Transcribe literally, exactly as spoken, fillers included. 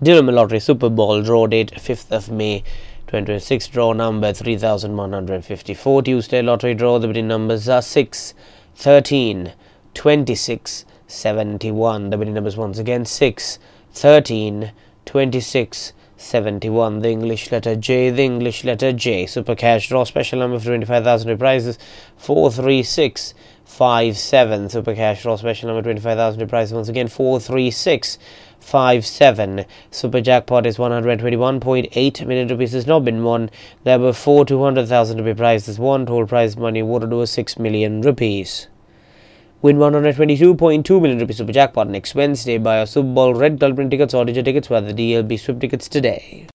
Dirham Lottery Super Bowl draw date fifth of May twenty twenty-six, draw number three thousand one hundred fifty-four. Tuesday lottery draw, the winning numbers are six, thirteen, twenty-six, seventy-one. The winning numbers once again six, thirteen, twenty-six, seventy-one. The English letter J, the English letter J. Super cash draw special number for twenty-five thousand prizes four three six five seven. Super cash draw special number twenty-five thousand prizes once again four three six five seven. Super jackpot is one hundred twenty-one point eight million rupees has not been won. There were four two hundred thousand rupee prizes won. Total prize money awarded was six million rupees. Win one hundred twenty-two point two million rupees super jackpot next Wednesday. Buy a Super Bowl red colour print tickets or digital tickets via the D L B Swift tickets today.